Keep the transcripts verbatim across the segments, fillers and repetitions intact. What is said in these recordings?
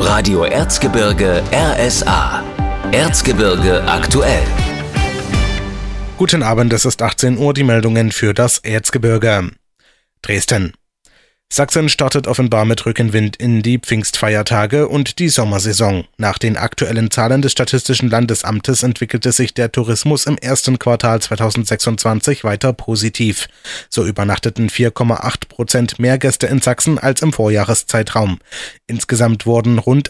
Radio Erzgebirge R S A. Erzgebirge aktuell. Guten Abend, es ist achtzehn Uhr, die Meldungen für das Erzgebirge. Dresden. Sachsen startet offenbar mit Rückenwind in die Pfingstfeiertage und die Sommersaison. Nach den aktuellen Zahlen des Statistischen Landesamtes entwickelte sich der Tourismus im ersten Quartal zweitausendsechsundzwanzig weiter positiv. So übernachteten vier Komma acht Prozent mehr Gäste in Sachsen als im Vorjahreszeitraum. Insgesamt wurden rund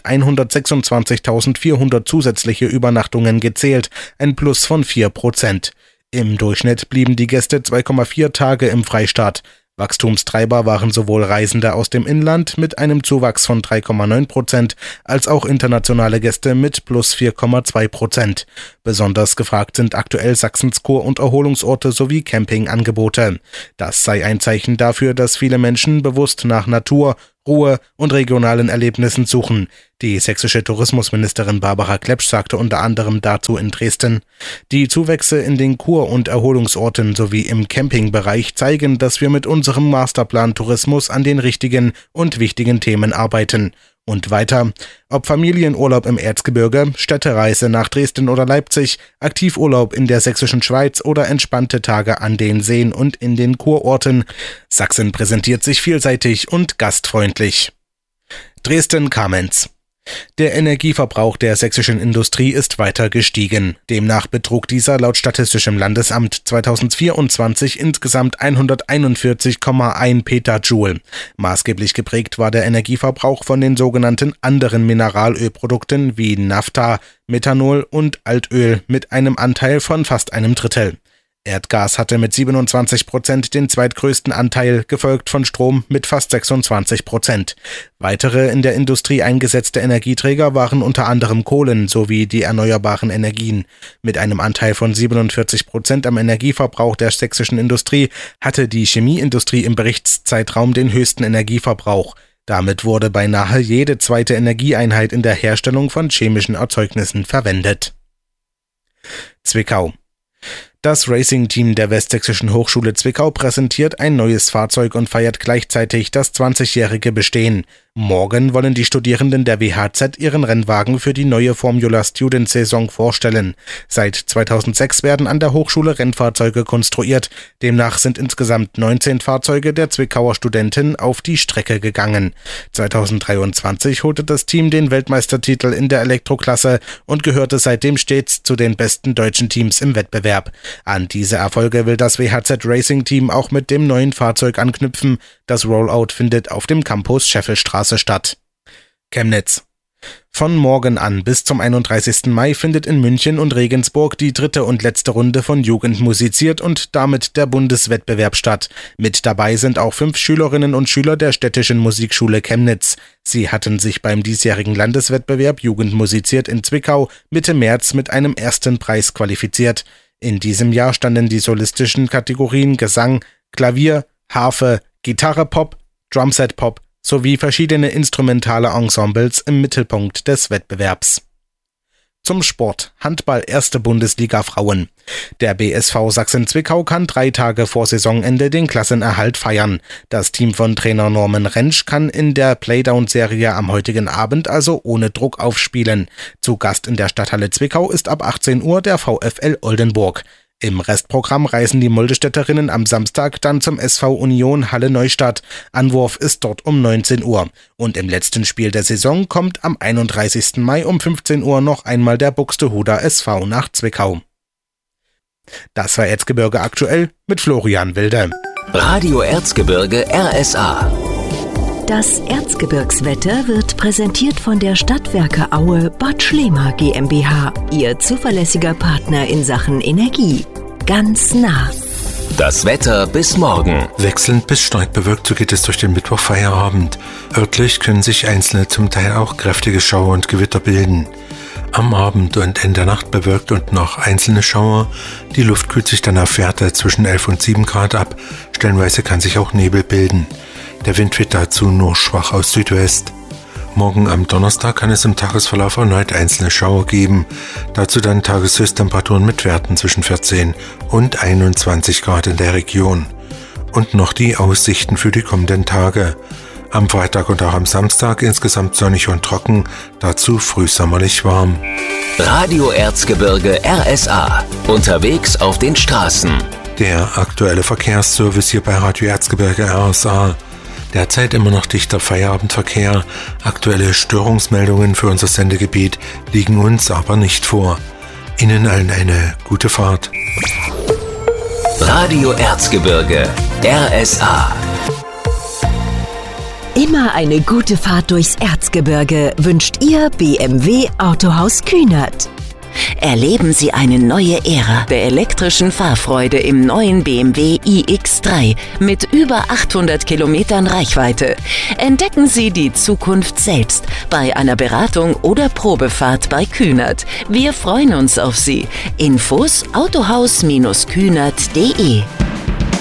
hundertsechsundzwanzigtausendvierhundert zusätzliche Übernachtungen gezählt, ein Plus von vier Prozent. Im Durchschnitt blieben die Gäste zwei Komma vier Tage im Freistaat. Wachstumstreiber waren sowohl Reisende aus dem Inland mit einem Zuwachs von drei Komma neun Prozent als auch internationale Gäste mit plus vier Komma zwei Prozent. Besonders gefragt sind aktuell Sachsens Kur- und Erholungsorte sowie Campingangebote. Das sei ein Zeichen dafür, dass viele Menschen bewusst nach Natur, Ruhe und regionalen Erlebnissen suchen. Die sächsische Tourismusministerin Barbara Klepsch sagte unter anderem dazu in Dresden: Die Zuwächse in den Kur- und Erholungsorten sowie im Campingbereich zeigen, dass wir mit unserem Masterplan Tourismus an den richtigen und wichtigen Themen arbeiten. Und weiter: Ob Familienurlaub im Erzgebirge, Städtereise nach Dresden oder Leipzig, Aktivurlaub in der sächsischen Schweiz oder entspannte Tage an den Seen und in den Kurorten, Sachsen präsentiert sich vielseitig und gastfreundlich. Dresden-Kamenz. Der Energieverbrauch der sächsischen Industrie ist weiter gestiegen. Demnach betrug dieser laut Statistischem Landesamt zweitausendvierundzwanzig insgesamt hunderteinundvierzig Komma eins Petajoule. Maßgeblich geprägt war der Energieverbrauch von den sogenannten anderen Mineralölprodukten wie Naphtha, Methanol und Altöl mit einem Anteil von fast einem Drittel. Erdgas hatte mit siebenundzwanzig Prozent den zweitgrößten Anteil, gefolgt von Strom mit fast sechsundzwanzig Prozent. Weitere in der Industrie eingesetzte Energieträger waren unter anderem Kohlen sowie die erneuerbaren Energien. Mit einem Anteil von siebenundvierzig Prozent am Energieverbrauch der sächsischen Industrie hatte die Chemieindustrie im Berichtszeitraum den höchsten Energieverbrauch. Damit wurde beinahe jede zweite Energieeinheit in der Herstellung von chemischen Erzeugnissen verwendet. Zwickau. Das Racing-Team der Westsächsischen Hochschule Zwickau präsentiert ein neues Fahrzeug und feiert gleichzeitig das zwanzigjährige Bestehen. Morgen wollen die Studierenden der W H Z ihren Rennwagen für die neue Formula Student-Saison vorstellen. Seit zweitausendsechs werden an der Hochschule Rennfahrzeuge konstruiert. Demnach sind insgesamt neunzehn Fahrzeuge der Zwickauer Studenten auf die Strecke gegangen. zweitausenddreiundzwanzig holte das Team den Weltmeistertitel in der Elektroklasse und gehörte seitdem stets zu den besten deutschen Teams im Wettbewerb. An diese Erfolge will das W H Z Racing Team auch mit dem neuen Fahrzeug anknüpfen. Das Rollout findet auf dem Campus Scheffelstraße statt. Chemnitz. Von morgen an bis zum einunddreißigsten Mai findet in München und Regensburg die dritte und letzte Runde von Jugend musiziert und damit der Bundeswettbewerb statt. Mit dabei sind auch fünf Schülerinnen und Schüler der Städtischen Musikschule Chemnitz. Sie hatten sich beim diesjährigen Landeswettbewerb Jugend musiziert in Zwickau Mitte März mit einem ersten Preis qualifiziert. In diesem Jahr standen die solistischen Kategorien Gesang, Klavier, Harfe, Gitarre Pop, Drumset Pop sowie verschiedene instrumentale Ensembles im Mittelpunkt des Wettbewerbs. Zum Sport. Handball erste Bundesliga Frauen. Der B S V Sachsen-Zwickau kann drei Tage vor Saisonende den Klassenerhalt feiern. Das Team von Trainer Norman Rentsch kann in der Playdown-Serie am heutigen Abend also ohne Druck aufspielen. Zu Gast in der Stadthalle Zwickau ist ab achtzehn Uhr der VfL Oldenburg. Im Restprogramm reisen die Moldestädterinnen am Samstag dann zum S V Union Halle Neustadt. Anwurf ist dort um neunzehn Uhr. Und im letzten Spiel der Saison kommt am einunddreißigsten Mai um fünfzehn Uhr noch einmal der Buxtehuder S V nach Zwickau. Das war Erzgebirge aktuell mit Florian Wilde. Radio Erzgebirge R S A. Das Erzgebirgswetter wird präsentiert von der Stadtwerke Aue Bad Schlema GmbH, Ihr zuverlässiger Partner in Sachen Energie. Ganz nah. Das Wetter bis morgen. Wechselnd bis stark bewölkt, so geht es durch den Mittwochfeierabend. Örtlich können sich einzelne, zum Teil auch kräftige Schauer und Gewitter bilden. Am Abend und in der Nacht bewölkt und noch einzelne Schauer. Die Luft kühlt sich dann auf Werte zwischen elf und sieben Grad ab. Stellenweise kann sich auch Nebel bilden. Der Wind weht dazu nur schwach aus Südwest. Morgen am Donnerstag kann es im Tagesverlauf erneut einzelne Schauer geben. Dazu dann Tageshöchsttemperaturen mit Werten zwischen vierzehn und einundzwanzig Grad in der Region. Und noch die Aussichten für die kommenden Tage. Am Freitag und auch am Samstag insgesamt sonnig und trocken, dazu frühsommerlich warm. Radio Erzgebirge R S A. Unterwegs auf den Straßen. Der aktuelle Verkehrsservice hier bei Radio Erzgebirge R S A. Derzeit immer noch dichter Feierabendverkehr. Aktuelle Störungsmeldungen für unser Sendegebiet liegen uns aber nicht vor. Ihnen allen eine gute Fahrt. Radio Erzgebirge R S A. Immer eine gute Fahrt durchs Erzgebirge wünscht Ihr B M W Autohaus Kühnert. Erleben Sie eine neue Ära der elektrischen Fahrfreude im neuen B M W i X drei mit über achthundert Kilometern Reichweite. Entdecken Sie die Zukunft selbst bei einer Beratung oder Probefahrt bei Kühnert. Wir freuen uns auf Sie. Infos autohaus Bindestrich kühnert punkt de